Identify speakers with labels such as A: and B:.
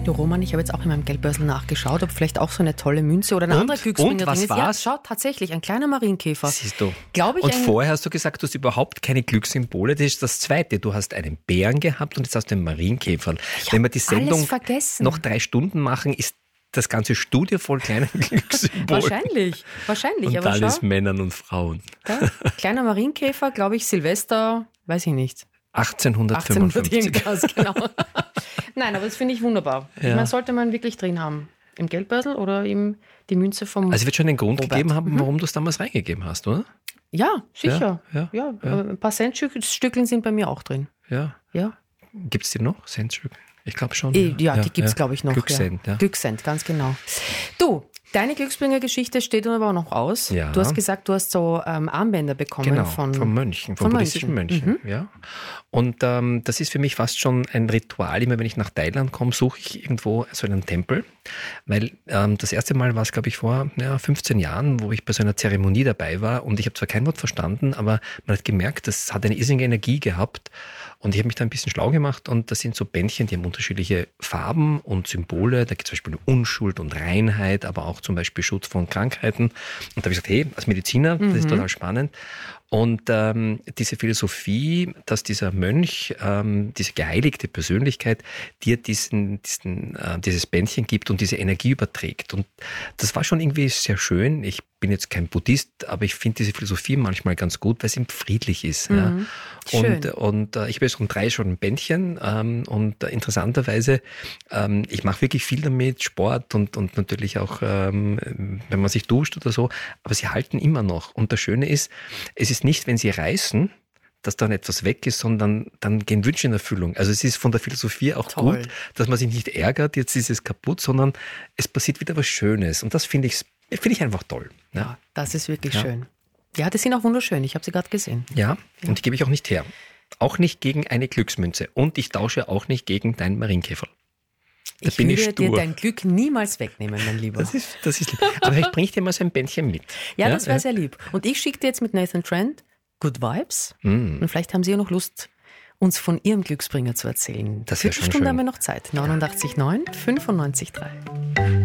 A: Du Roman, ich habe jetzt auch in meinem Geldbörsel nachgeschaut, ob vielleicht auch so eine tolle Münze oder eine andere Glücksbringer
B: was
A: drin ist.
B: war's?
A: Ja, schau, tatsächlich, ein kleiner Marienkäfer.
B: Siehst du.
A: Glaube ich,
B: und vorher hast du gesagt, du hast überhaupt keine Glückssymbole. Das ist das Zweite. Du hast einen Bären gehabt und jetzt hast du einen Marienkäfer. Wenn wir die Sendung
A: alles vergessen.
B: noch 3 Stunden machen, ist das ganze Studio voll kleiner Glückssymbolen.
A: Wahrscheinlich.
B: Und
A: Aber
B: alles
A: schau,
B: Männern und Frauen.
A: da, kleiner Marienkäfer, glaube ich, Silvester, weiß ich nicht.
B: 1855.
A: irgendwas, genau. Nein, aber das finde ich wunderbar.
B: Ja.
A: Ich meine, sollte man wirklich drin haben. Im Geldbörsel oder eben die Münze vom
B: Also wird schon einen Grund
A: Robert
B: gegeben haben, warum du es damals reingegeben hast, oder?
A: Ja, sicher.
B: Ja.
A: Ein paar Centstückeln sind bei mir auch drin.
B: Ja.
A: Ja,
B: Gibt es die noch? Centstück? Ich glaube schon.
A: die gibt es, glaube ich, noch.
B: Glückscent, ja.
A: Glückscent, ganz genau. Du, deine Glücksbringer-Geschichte steht aber auch noch aus.
B: Ja.
A: Du hast gesagt, du hast so Armbänder bekommen
B: Genau,
A: von
B: Mönchen, von buddhistischen Mönchen. Ja. Und das ist für mich fast schon ein Ritual. Immer wenn ich nach Thailand komme, suche ich irgendwo so einen Tempel. Weil das erste Mal war es, glaube ich, vor 15 Jahren, wo ich bei so einer Zeremonie dabei war. Und ich habe zwar kein Wort verstanden, aber man hat gemerkt, das hat eine irrsinnige Energie gehabt. Und ich habe mich da ein bisschen schlau gemacht. Und das sind so Bändchen, die haben unterschiedliche Farben und Symbole. Da geht es zum Beispiel um Unschuld und Reinheit, aber auch zum Beispiel Schutz von Krankheiten. Und da habe ich gesagt, hey, als Mediziner, das ist total spannend. Und diese Philosophie, dass dieser Mönch, diese geheiligte Persönlichkeit, dir dieses Bändchen gibt und diese Energie überträgt. Und das war schon irgendwie sehr schön. Ich bin jetzt kein Buddhist, aber ich finde diese Philosophie manchmal ganz gut, weil es eben friedlich ist. Ja.
A: Schön.
B: Und ich habe jetzt um 3 schon ein Bändchen und interessanterweise, ich mache wirklich viel damit, Sport und natürlich auch, wenn man sich duscht oder so, aber sie halten immer noch. Und das Schöne ist, es ist nicht, wenn sie reißen, dass dann etwas weg ist, sondern dann gehen Wünsche in Erfüllung. Also es ist von der Philosophie auch
A: Toll.
B: gut, dass man sich nicht ärgert, jetzt ist es kaputt, sondern es passiert wieder was Schönes. Und das finde ich einfach toll.
A: Ja, das ist wirklich schön. Ja, die sind auch wunderschön. Ich habe sie gerade gesehen.
B: Ja, und die gebe ich auch nicht her. Auch nicht gegen eine Glücksmünze. Und ich tausche auch nicht gegen deinen Marienkäfer. Da
A: Ich
B: bin
A: würde
B: ich
A: dir
B: stur.
A: dein Glück niemals wegnehmen, mein Lieber.
B: Das ist lieb. Aber vielleicht bringe ich dir mal so ein Bändchen mit.
A: Ja, das wäre sehr lieb. Und ich schicke dir jetzt mit Nathan Trent Good Vibes. Und vielleicht haben Sie ja noch Lust, uns von Ihrem Glücksbringer zu erzählen.
B: Das wär schon
A: Viertelstunde
B: schön.
A: haben wir noch Zeit. 89,9, 95,3.